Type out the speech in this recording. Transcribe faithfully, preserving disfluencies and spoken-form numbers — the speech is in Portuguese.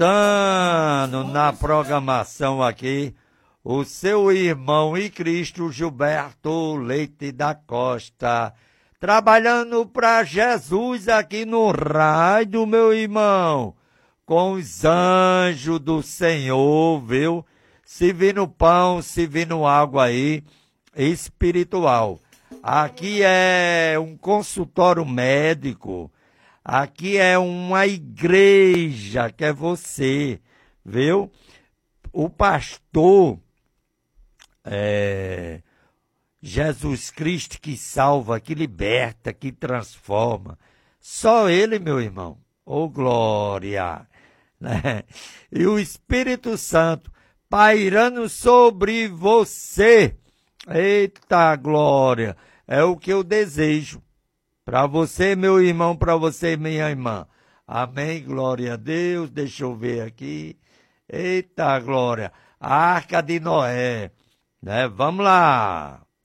voltando na programação aqui, o seu irmão e Cristo Gilberto Leite da Costa, trabalhando para Jesus aqui no rádio, meu irmão, com os anjos do Senhor, viu? Servindo pão, servindo água aí, espiritual. Aqui é um consultório médico, aqui é uma igreja, que é você, viu? O pastor é, Jesus Cristo que salva, que liberta, que transforma. Só ele, meu irmão. Ô, glória! Né? E o Espírito Santo pairando sobre você. Eita, glória! É o que eu desejo. Para você, meu irmão, para você, minha irmã. Amém, glória a Deus. Deixa eu ver aqui. Eita, glória. A Arca de Noé. Né? Vamos lá.